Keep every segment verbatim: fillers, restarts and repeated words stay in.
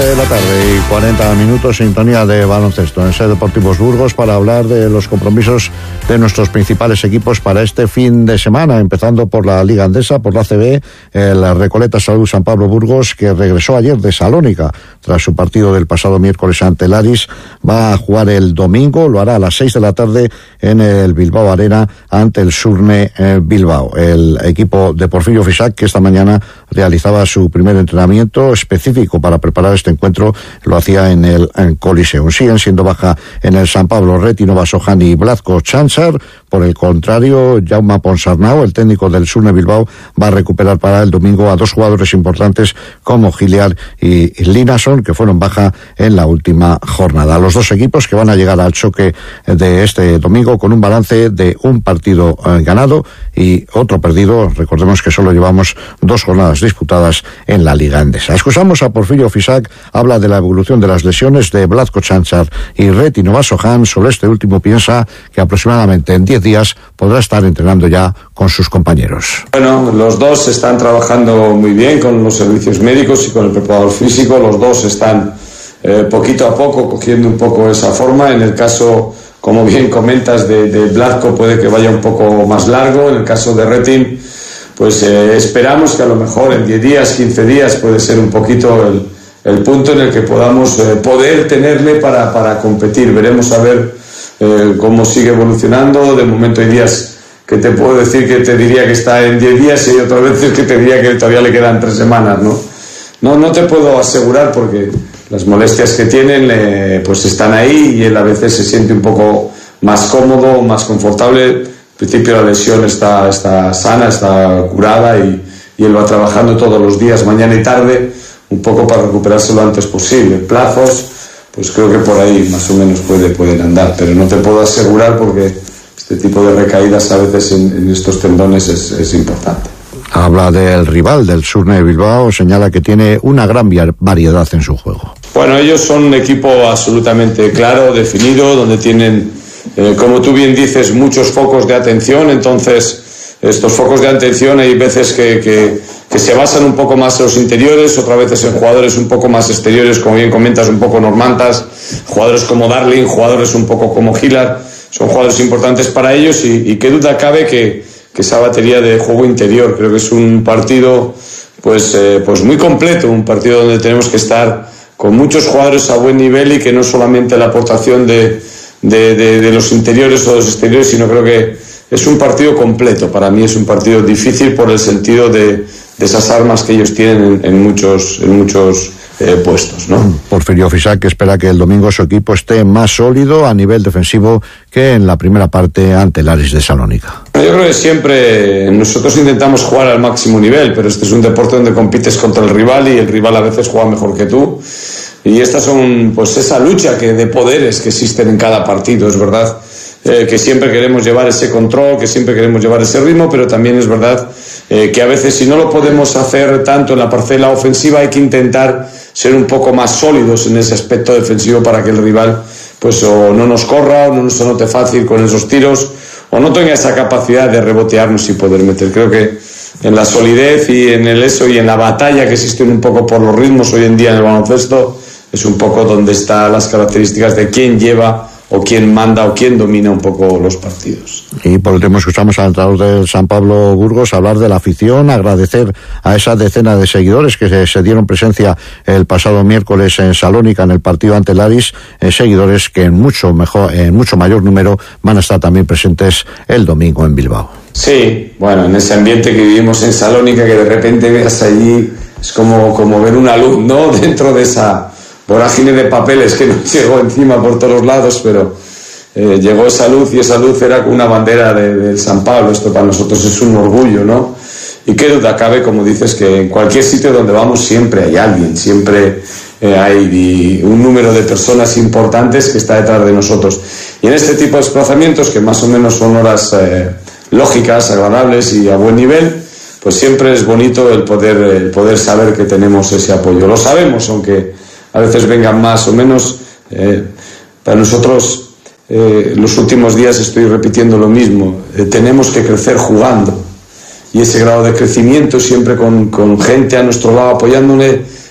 de la tarde y cuarenta minutos, sintonía de baloncesto en SER Deportivos Burgos para hablar de los compromisos de nuestros principales equipos para este fin de semana, empezando por la Liga Endesa, por la A C B, el Recoleta Salud San Pablo Burgos, que regresó ayer de Salónica tras su partido del pasado miércoles ante el Aris. Va a jugar el domingo, lo hará a las seis de la tarde en el Bilbao Arena ante el Surne Bilbao. El equipo de Porfirio Fisac, que esta mañana realizaba su primer entrenamiento específico para preparar este encuentro, lo hacía en el en Coliseum. Siguen siendo baja en el San Pablo Reti, Nova Sohan y Blazko Chanchar. Por el contrario, Jaume Ponsarnau, el técnico del Surne Bilbao, va a recuperar para el domingo a dos jugadores importantes como Giliar y Linason, que fueron baja en la última jornada. Los dos equipos que van a llegar al choque de este domingo con un balance de un partido eh, ganado y otro perdido. Recordemos que solo llevamos dos jornadas disputadas en la Liga Endesa. Escuchamos a Porfirio Fisac, habla de la evolución de las lesiones de Blazko Chanchar y Reti Nova Sohan. Sobre este último piensa que aproximadamente en diez días podrá estar entrenando ya con sus compañeros. Bueno, los dos están trabajando muy bien con los servicios médicos y con el preparador físico. Los dos están eh, poquito a poco cogiendo un poco esa forma. En el caso, como bien comentas, de, de Blazko puede que vaya un poco más largo. En el caso de Reti, pues eh, esperamos que a lo mejor en diez días, quince días puede ser un poquito el, el punto en el que podamos eh, poder tenerle para, para competir. Veremos a ver eh, cómo sigue evolucionando. De momento hay días que te puedo decir que te diría que está en diez días y otras veces que te diría que todavía le quedan tres semanas, ¿no? No, no te puedo asegurar porque las molestias que tienen eh, pues están ahí y él a veces se siente un poco más cómodo, más confortable. Al principio la lesión está, está sana, está curada y, y él va trabajando todos los días, mañana y tarde, un poco para recuperarse lo antes posible. Plazos, pues creo que por ahí más o menos puede, pueden andar, pero no te puedo asegurar porque este tipo de recaídas a veces en, en estos tendones es, es importante. Habla del rival, del Surne Bilbao, señala que tiene una gran variedad en su juego. Bueno, ellos son un equipo absolutamente claro, definido, donde tienen, eh, como tú bien dices, muchos focos de atención. Entonces, estos focos de atención hay veces que, que, que se basan un poco más en los interiores, otras veces en jugadores un poco más exteriores, como bien comentas, un poco normantas, jugadores como Darling, jugadores un poco como Gillard, son jugadores importantes para ellos y, y qué duda cabe que, que esa batería de juego interior, creo que es un partido pues, eh, pues muy completo, un partido donde tenemos que estar con muchos jugadores a buen nivel y que no solamente la aportación de, de, de, de los interiores o de los exteriores, sino creo que es un partido completo. Para mí es un partido difícil por el sentido de, de esas armas que ellos tienen en, en muchos, en muchos eh, puestos, ¿no? Porfirio Fisac espera que el domingo su equipo esté más sólido a nivel defensivo que en la primera parte ante el Aris de Salónica. Yo creo que siempre nosotros intentamos jugar al máximo nivel, pero este es un deporte donde compites contra el rival y el rival a veces juega mejor que tú. Y estas son, pues, esa lucha que de poderes que existen en cada partido, es verdad. Eh, que siempre queremos llevar ese control, que siempre queremos llevar ese ritmo, pero también es verdad eh, que a veces si no lo podemos hacer tanto en la parcela ofensiva hay que intentar ser un poco más sólidos en ese aspecto defensivo para que el rival pues o no nos corra o no nos anote fácil con esos tiros o no tenga esa capacidad de rebotearnos y poder meter. Creo que en la solidez y en el eso y en la batalla que existen un poco por los ritmos hoy en día en el baloncesto es un poco donde están las características de quién lleva o quién manda o quién domina un poco los partidos. Y por último escuchamos al entrenador del San Pablo Burgos hablar de la afición, agradecer a esa decena de seguidores que se, se dieron presencia el pasado miércoles en Salónica en el partido ante el Aris, eh, seguidores que en mucho mejor, en mucho mayor número van a estar también presentes el domingo en Bilbao. Sí, bueno, en ese ambiente que vivimos en Salónica, que de repente veas allí, es como, como ver una luz, ¿no?, dentro de esa vorágine de papeles que nos llegó encima por todos lados, pero eh, llegó esa luz y esa luz era con una bandera de, del San Pablo. Esto para nosotros es un orgullo, ¿no? Y qué duda cabe, como dices, que en cualquier sitio donde vamos siempre hay alguien, siempre eh, hay un número de personas importantes que está detrás de nosotros. Y en este tipo de desplazamientos, que más o menos son horas eh, lógicas, agradables y a buen nivel, pues siempre es bonito el poder, el poder saber que tenemos ese apoyo. Lo sabemos, aunque a veces vengan más o menos. Eh, para nosotros, eh, los últimos días estoy repitiendo lo mismo. Eh, tenemos que crecer jugando. Y ese grado de crecimiento, siempre con, con gente a nuestro lado apoyándole,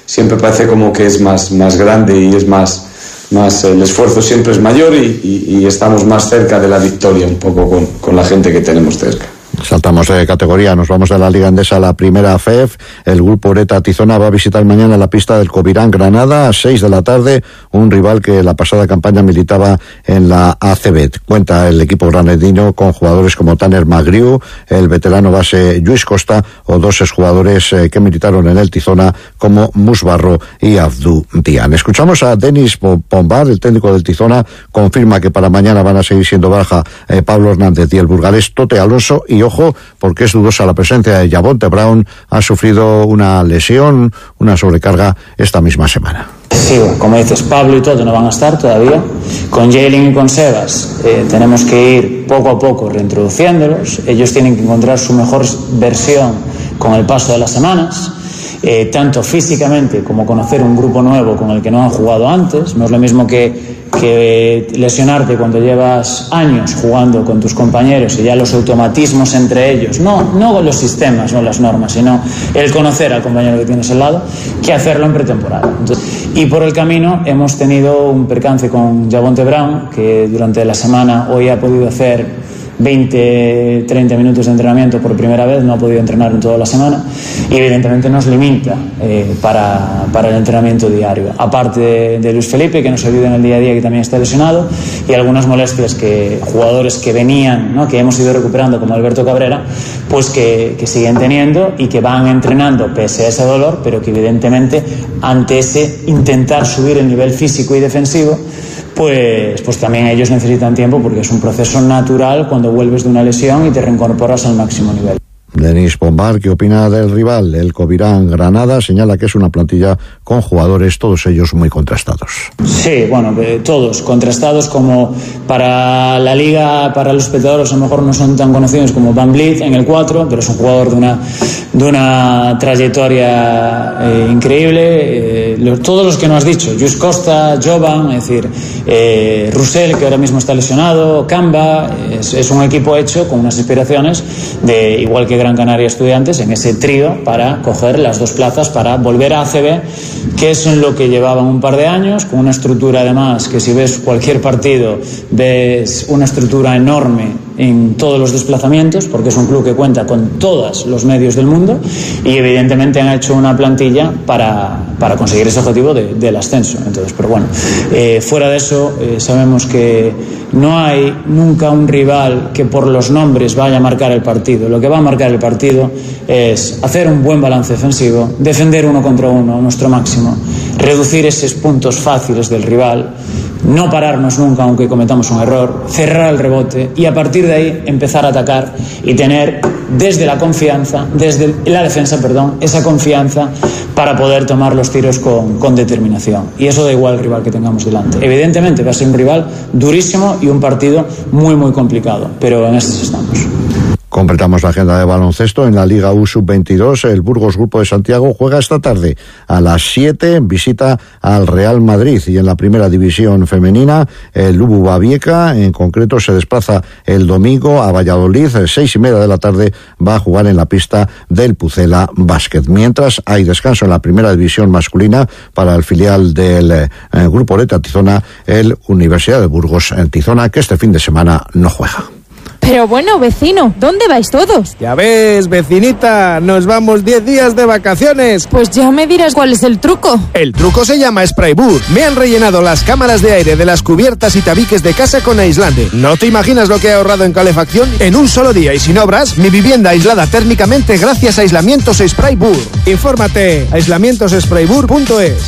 siempre parece como que es más, más grande y es más, más el esfuerzo siempre es mayor y, y, y estamos más cerca de la victoria un poco con, con la gente que tenemos cerca. Saltamos de categoría, nos vamos de la Liga Endesa a la primera F E F. El grupo Oreta Tizona va a visitar mañana la pista del Covirán Granada a seis de la tarde, un rival que la pasada campaña militaba en la A C B. Cuenta el equipo granadino con jugadores como Tanner Magriu, el veterano base Lluís Costa o dos exjugadores eh, que militaron en el Tizona como Musbarro y Abdú Dian. Escuchamos a Denis Pombar, el técnico del Tizona, confirma que para mañana van a seguir siendo baja eh, Pablo Hernández y el burgalés Tote Alonso, y ojo, porque es dudosa la presencia de Javonte Brown, ha sufrido una lesión, una sobrecarga esta misma semana. Sí, como dices, Pablo y Toto no van a estar todavía. Con Jalen y con Sebas eh, tenemos que ir poco a poco reintroduciéndolos. Ellos tienen que encontrar su mejor versión con el paso de las semanas. Eh, tanto físicamente como conocer un grupo nuevo con el que no han jugado antes. No es lo mismo que, que lesionarte cuando llevas años jugando con tus compañeros y ya los automatismos entre ellos, no, no los sistemas, no las normas, sino el conocer al compañero que tienes al lado, que hacerlo en pretemporada. Entonces, y por el camino hemos tenido un percance con Javonte Brown, que durante la semana hoy ha podido hacer veinte, treinta minutos de entrenamiento por primera vez, no ha podido entrenar en toda la semana y evidentemente nos limita eh, para, para el entrenamiento diario, aparte de, de Luis Felipe, que nos ayuda en el día a día, que también está lesionado, y algunas molestias que jugadores que venían, ¿no?, que hemos ido recuperando, como Alberto Cabrera, pues que, que siguen teniendo y que van entrenando pese a ese dolor, pero que evidentemente ante ese intentar subir el nivel físico y defensivo, pues, pues también ellos necesitan tiempo, porque es un proceso natural cuando vuelves de una lesión y te reincorporas al máximo nivel. Denis Pombar, ¿qué opina del rival? El Covirán Granada señala que es una plantilla con jugadores, todos ellos muy contrastados. Sí, bueno, eh, todos contrastados, como para la liga, para los espectadores a lo mejor no son tan conocidos como Van Vliet en el cuatro, pero es un jugador de una, de una trayectoria eh, increíble. Eh, los, todos los que nos has dicho, Lluís Costa, Jovan, es decir, eh, Russell, que ahora mismo está lesionado, Camba, es, es un equipo hecho con unas aspiraciones de, igual que Gran Canaria Estudiantes, en ese trío para coger las dos plazas para volver a A C B, que es en lo que llevaban un par de años, con una estructura además que si ves cualquier partido ves una estructura enorme en todos los desplazamientos, porque es un club que cuenta con todos los medios del mundo y evidentemente han hecho una plantilla para, para conseguir ese objetivo de, del ascenso. Entonces, pero bueno, eh, fuera de eso eh, sabemos que no hay nunca un rival que por los nombres vaya a marcar el partido. Lo que va a marcar el partido es hacer un buen balance defensivo, defender uno contra uno a nuestro máximo, reducir esos puntos fáciles del rival, no pararnos nunca aunque cometamos un error, cerrar el rebote y a partir de ahí empezar a atacar y tener desde la confianza, desde la defensa, perdón, esa confianza para poder tomar los tiros con, con determinación. Y eso da igual el rival que tengamos delante. Evidentemente va a ser un rival durísimo y un partido muy muy complicado, pero en estos estamos. Completamos la agenda de baloncesto en la Liga U sub veintidós. El Burgos Grupo de Santiago juega esta tarde a las siete en visita al Real Madrid, y en la primera división femenina el Lubu Babieca en concreto se desplaza el domingo a Valladolid. Seis y media de la tarde va a jugar en la pista del Pucela Basket. Mientras hay descanso en la primera división masculina para el filial del eh, Grupo Oreta Tizona, el Universidad de Burgos en Tizona, que este fin de semana no juega. Pero bueno, vecino, ¿dónde vais todos? Ya ves, vecinita, nos vamos diez días de vacaciones. Pues ya me dirás cuál es el truco. El truco se llama Sprayboard. Me han rellenado las cámaras de aire de las cubiertas y tabiques de casa con Aislante. ¿No te imaginas lo que he ahorrado en calefacción? En un solo día y sin obras, mi vivienda aislada térmicamente gracias a Aislamientos Sprayboard. Infórmate, aislamientos sprayboard punto es.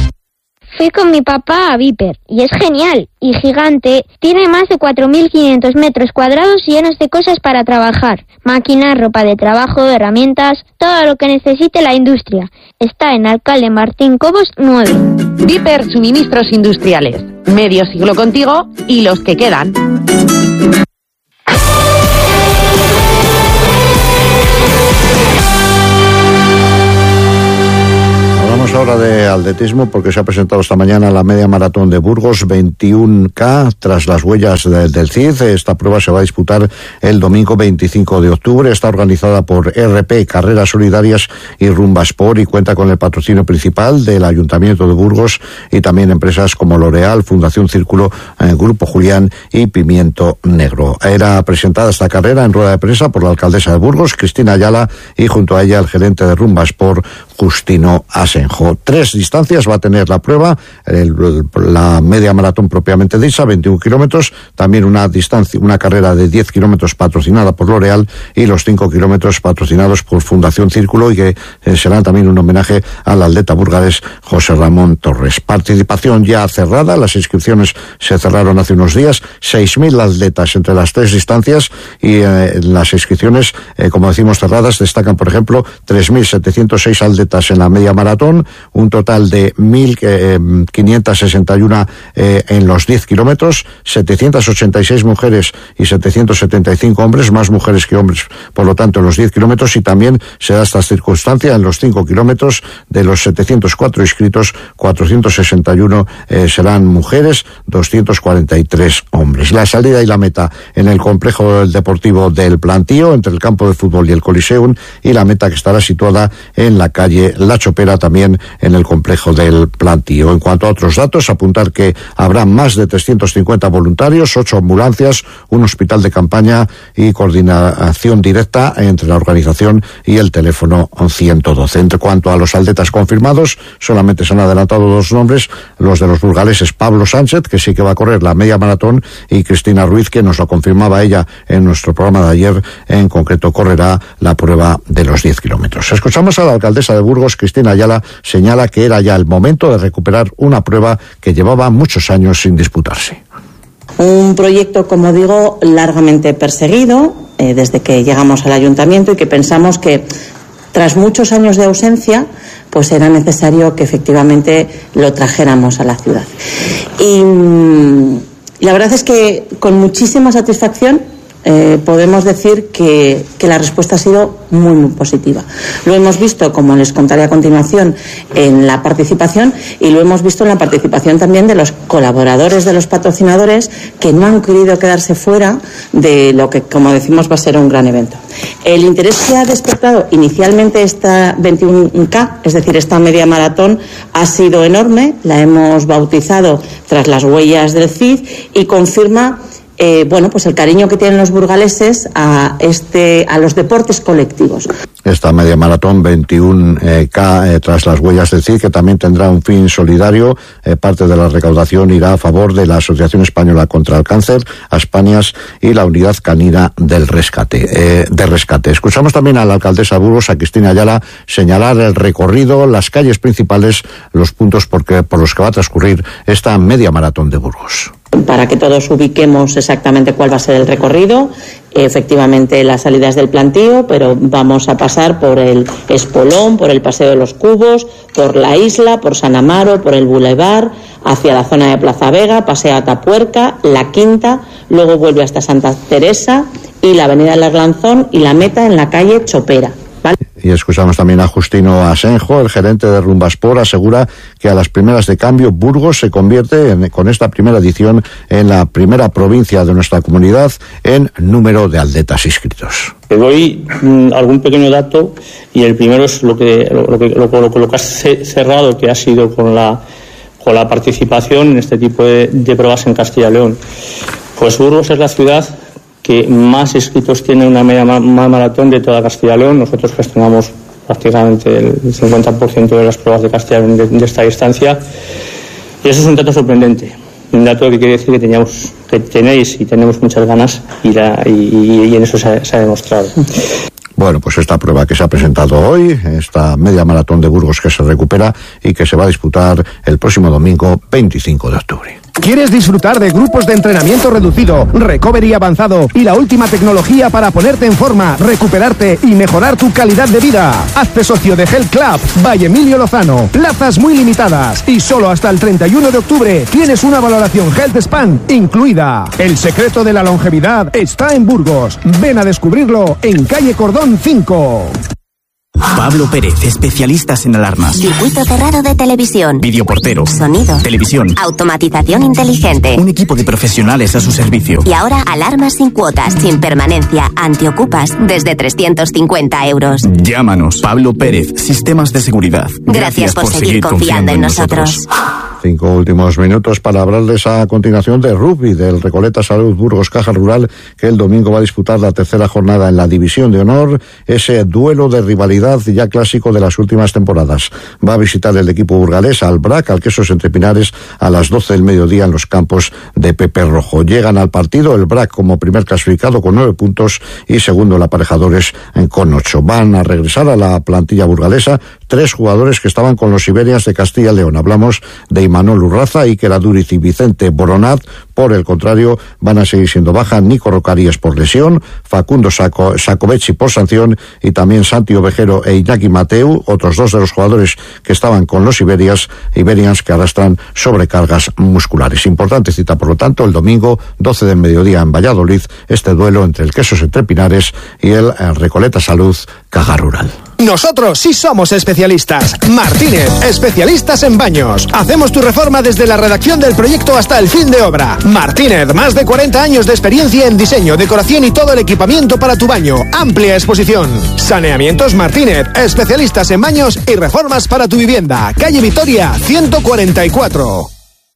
Fui con mi papá a Viper y es genial y gigante. Tiene más de cuatro mil quinientos metros cuadrados llenos de cosas para trabajar. Máquinas, ropa de trabajo, herramientas, todo lo que necesite la industria. Está en Alcalde Martín Cobos nueve. Viper Suministros Industriales. Medio siglo contigo y los que quedan. Hablamos ahora de atletismo porque se ha presentado esta mañana la media maratón de Burgos, veintiuno K, tras las huellas de, del C I D. Esta prueba se va a disputar el domingo veinticinco de octubre. Está organizada por R P, Carreras Solidarias y Rumbasport, y cuenta con el patrocinio principal del Ayuntamiento de Burgos y también empresas como L'Oreal, Fundación Círculo, eh, Grupo Julián y Pimiento Negro. Era presentada esta carrera en rueda de prensa por la alcaldesa de Burgos, Cristina Ayala, y junto a ella el gerente de Rumbasport, Justino Asenjo. Tres distancias va a tener la prueba: el, la media maratón propiamente dicha, veintiún kilómetros, también una distancia, una carrera de diez kilómetros patrocinada por L'Oreal y los cinco kilómetros patrocinados por Fundación Círculo, y que eh, serán también un homenaje al atleta burgalés José Ramón Torres. Participación ya cerrada, las inscripciones se cerraron hace unos días, seis mil atletas entre las tres distancias, y eh, las inscripciones, eh, como decimos, cerradas. Destacan, por ejemplo, tres mil setecientos seis atletas en la media maratón, un total de mil quinientos sesenta y uno eh, en los diez kilómetros, setecientos ochenta y seis mujeres y setecientos setenta y cinco hombres, más mujeres que hombres, por lo tanto, en los diez kilómetros, y también se da esta circunstancia en los cinco kilómetros. De los setecientos cuatro inscritos, cuatrocientos sesenta y uno eh, serán mujeres, doscientos cuarenta y tres hombres. La salida y la meta en el complejo deportivo del Plantío, entre el campo de fútbol y el Coliseum, y la meta que estará situada en la calle La Chopera, también en el complejo del Plantío. En cuanto a otros datos, apuntar que habrá más de trescientos cincuenta voluntarios, ocho ambulancias, un hospital de campaña y coordinación directa entre la organización y el teléfono ciento doce. En cuanto a los atletas confirmados, solamente se han adelantado dos nombres, los de los burgaleses Pablo Sánchez, que sí que va a correr la media maratón, y Cristina Ruiz, que nos lo confirmaba ella en nuestro programa de ayer, en concreto correrá la prueba de los diez kilómetros. Escuchamos a la alcaldesa de Burgos, Cristina Ayala, señala que era ya el momento de recuperar una prueba que llevaba muchos años sin disputarse. Un proyecto, como digo, largamente perseguido eh, desde que llegamos al ayuntamiento, y que pensamos que tras muchos años de ausencia, pues era necesario que efectivamente lo trajéramos a la ciudad. Y, y la verdad es que con muchísima satisfacción Eh, podemos decir que, que la respuesta ha sido muy, muy positiva. Lo hemos visto, como les contaré a continuación, en la participación, y lo hemos visto en la participación también de los colaboradores, de los patrocinadores, que no han querido quedarse fuera de lo que, como decimos, va a ser un gran evento. El interés que ha despertado inicialmente esta veintiuno K, es decir, esta media maratón, ha sido enorme. La hemos bautizado tras las huellas del C I D, y confirma Eh, bueno, pues el cariño que tienen los burgaleses a este, a los deportes colectivos. Esta media maratón veintiuno K, eh, tras las huellas del C I D, que también tendrá un fin solidario. Eh, parte de la recaudación irá a favor de la Asociación Española contra el Cáncer, Aspanias, y la Unidad Canina del Rescate. Eh, de Rescate. Escuchamos también a la alcaldesa de Burgos, a Cristina Ayala, señalar el recorrido, las calles principales, los puntos por, que, por los que va a transcurrir esta media maratón de Burgos. Para que todos ubiquemos exactamente cuál va a ser el recorrido, efectivamente las salidas del Plantío, pero vamos a pasar por el Espolón, por el Paseo de los Cubos, por la Isla, por San Amaro, por el Boulevard, hacia la zona de Plaza Vega, Paseo Atapuerca, La Quinta, luego vuelve hasta Santa Teresa y la Avenida del Arlanzón, y la meta en la calle Chopera. ¿Vale? Y escuchamos también a Justino Asenjo, el gerente de Rumbasport, asegura que a las primeras de cambio Burgos se convierte en, con esta primera edición, en la primera provincia de nuestra comunidad en número de atletas inscritos. Te doy mm, algún pequeño dato, y el primero es lo que lo, lo que lo, lo, lo que has cerrado, que ha sido con la con la participación en este tipo de, de pruebas en Castilla y León. Pues Burgos es la ciudad que más inscritos tiene una media maratón de toda Castilla y León. Nosotros gestionamos prácticamente el cincuenta por ciento de las pruebas de Castilla y León de, de esta distancia, y eso es un dato sorprendente, un dato que quiere decir que teníamos, que tenéis y tenemos muchas ganas, y, la, y, y en eso se ha, se ha demostrado. Bueno, pues esta prueba que se ha presentado hoy, esta media maratón de Burgos, que se recupera y que se va a disputar el próximo domingo veinticinco de octubre. ¿Quieres disfrutar de grupos de entrenamiento reducido, recovery avanzado y la última tecnología para ponerte en forma, recuperarte y mejorar tu calidad de vida? Hazte socio de Health Club by Emilio Lozano. Plazas muy limitadas y solo hasta el treinta y uno de octubre tienes una valoración Health Span incluida. El secreto de la longevidad está en Burgos. Ven a descubrirlo en calle Cordón cinco. Pablo Pérez, especialistas en alarmas. Circuito cerrado de televisión. Videoportero. Sonido. Televisión. Automatización inteligente. Un equipo de profesionales a su servicio. Y ahora alarmas sin cuotas, sin permanencia, antiocupas, desde trescientos cincuenta euros. Llámanos. Pablo Pérez, Sistemas de Seguridad. Gracias, Gracias por, por seguir, seguir confiando, confiando en nosotros. nosotros. Cinco últimos minutos para hablarles a continuación de rugby del Recoleta Salud Burgos Caja Rural, que el domingo va a disputar la tercera jornada en la División de Honor, ese duelo de rivalidad ya clásico de las últimas temporadas. Va a visitar el equipo burgalés al B R A C, al Quesos Entre Pinares, a las doce del mediodía en los campos de Pepe Rojo. Llegan al partido el B R A C como primer clasificado con nueve puntos y segundo el Aparejadores con ocho. Van a regresar a la plantilla burgalesa tres jugadores que estaban con los Iberians de Castilla y León. Hablamos de Imanol Urraza, Iker Aduriz y Vicente Boronat. Por el contrario, van a seguir siendo baja Nico Rocarías por lesión, Facundo Saco, Sacovecchi por sanción y también Santi Ovejero e Iñaki Mateu, otros dos de los jugadores que estaban con los Iberias, Iberians que arrastran sobrecargas musculares. Importante cita, por lo tanto, el domingo doce del mediodía en Valladolid, este duelo entre el Quesos Entre Pinares y el Recoleta Salud Caja Rural. Nosotros sí somos especialistas. Martínez, especialistas en baños. Hacemos tu reforma desde la redacción del proyecto hasta el fin de obra. Martínez, más de cuarenta años de experiencia en diseño, decoración y todo el equipamiento para tu baño. Amplia exposición. Saneamientos Martínez, especialistas en baños y reformas para tu vivienda. Calle Vitoria, ciento cuarenta y cuatro.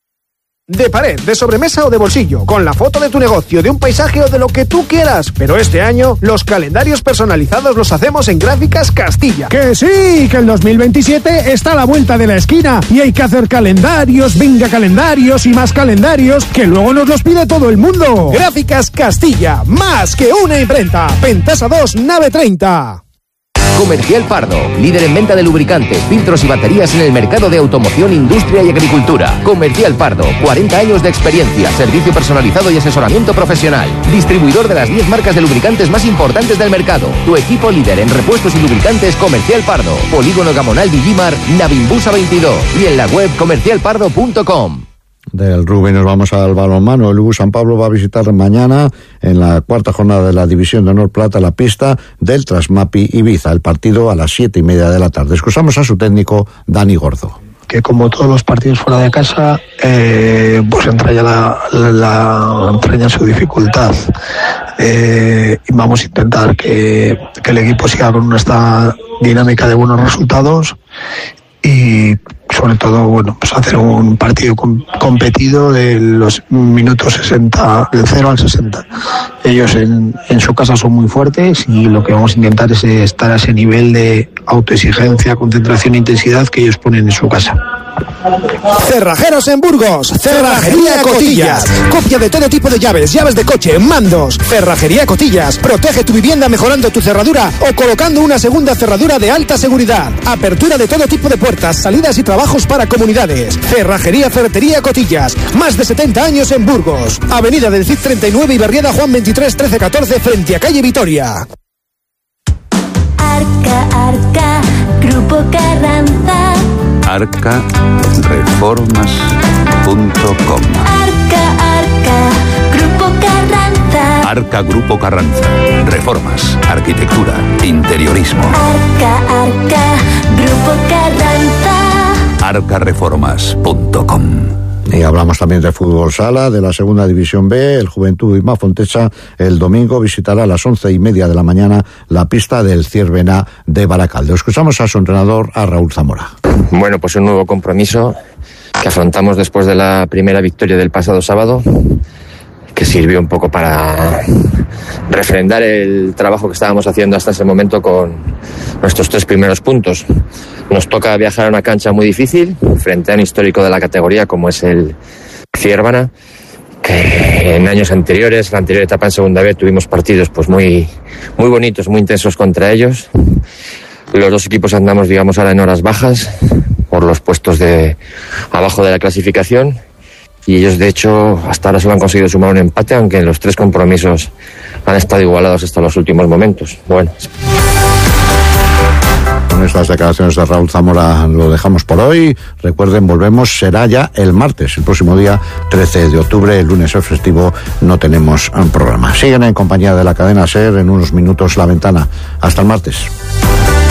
De pared, de sobremesa o de bolsillo, con la foto de tu negocio, de un paisaje o de lo que tú quieras. Pero este año, los calendarios personalizados los hacemos en Gráficas Castilla. ¡Que sí! Que el dos mil veintisiete está a la vuelta de la esquina y hay que hacer calendarios, venga calendarios y más calendarios, que luego nos los pide todo el mundo. Gráficas Castilla, más que una imprenta. Pentasa dos, nave treinta. Comercial Pardo, líder en venta de lubricantes, filtros y baterías en el mercado de automoción, industria y agricultura. Comercial Pardo, cuarenta años de experiencia, servicio personalizado y asesoramiento profesional. Distribuidor de las diez marcas de lubricantes más importantes del mercado. Tu equipo líder en repuestos y lubricantes, Comercial Pardo. Polígono Gamonal Villimar, Navimbusa veintidós y en la web comercial pardo punto com. Del rugby nos vamos al balonmano. El U B U San Pablo va a visitar mañana, en la cuarta jornada de la División de Honor Plata, la pista del Trasmapi Ibiza. El partido a las siete y media de la tarde. Escuchamos a su técnico, Dani Gordo. Que como todos los partidos fuera de casa, eh, pues entraña la, la, la entraña su dificultad. Eh, y vamos a intentar que, que el equipo siga con esta dinámica de buenos resultados y sobre todo, bueno, pues hacer un partido com- competido de los minutos sesenta, del cero al sesenta. Ellos en, en su casa son muy fuertes y lo que vamos a intentar es estar a ese nivel de autoexigencia, concentración e intensidad que ellos ponen en su casa. Cerrajeros en Burgos, Cerrajería Cotillas. Copia de todo tipo de llaves, llaves de coche, mandos. Cerrajería Cotillas. Protege tu vivienda mejorando tu cerradura o colocando una segunda cerradura de alta seguridad. Apertura de todo tipo de puertas, salidas y trabajos para comunidades. Cerrajería Ferretería Cotillas. Más de setenta años en Burgos. Avenida del Cid treinta y nueve y Barriada Juan veintitrés trece catorce frente a calle Vitoria. Arca, Arca, Grupo Carranza. arca reformas punto com. Arca, Arca, Grupo Carranza. Arca Grupo Carranza. Reformas, arquitectura, interiorismo. Arca, Arca, Grupo Carranza. arca reformas punto com. Y hablamos también de fútbol sala, de la segunda división B. El Juventud Ima Fontecha el domingo visitará a las once y media de la mañana la pista del Ciervena de Baracaldo. Escuchamos a su entrenador, a Raúl Zamora. Bueno, pues un nuevo compromiso que afrontamos después de la primera victoria del pasado sábado, que sirvió un poco para refrendar el trabajo que estábamos haciendo hasta ese momento con nuestros tres primeros puntos. Nos toca viajar a una cancha muy difícil frente a un histórico de la categoría como es el Ciervena, que en años anteriores, la anterior etapa en segunda B, tuvimos partidos pues muy, muy bonitos, muy intensos contra ellos. Los dos equipos andamos, digamos, ahora en horas bajas por los puestos de abajo de la clasificación. Y ellos, de hecho, hasta ahora solo han conseguido sumar un empate, aunque en los tres compromisos han estado igualados hasta los últimos momentos. Bueno. Con estas declaraciones de Raúl Zamora lo dejamos por hoy. Recuerden, volvemos, será ya el martes, el próximo día trece de octubre, el lunes es festivo, no tenemos un programa. Siguen en compañía de la cadena SER, en unos minutos La Ventana. Hasta el martes.